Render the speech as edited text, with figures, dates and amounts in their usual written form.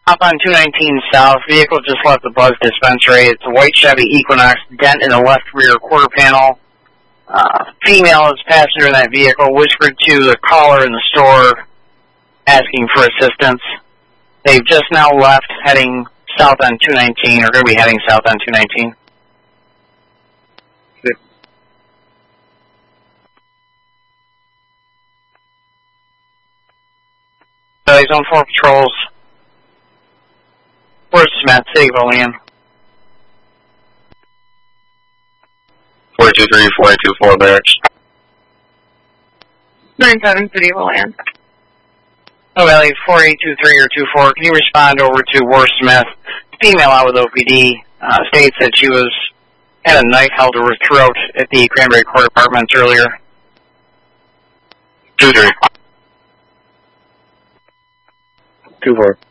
Up on 219 South, vehicle just left the Buzz dispensary. It's a white Chevy Equinox, dent in the left rear quarter panel. Female is passenger in that vehicle, whispered to the caller in the store asking for assistance. They've just now left, heading south on 219, or going to be heading south on 219. He's on 4 patrols. Where's Smith? City of Olean. 423, 424 barracks. 97 City of Olean. Oh, Valley 4823 or 24. Can you respond over to War Smith? Female out with OPD states that she had a knife held to her throat at the Cranberry Court Apartments earlier. 23. 24.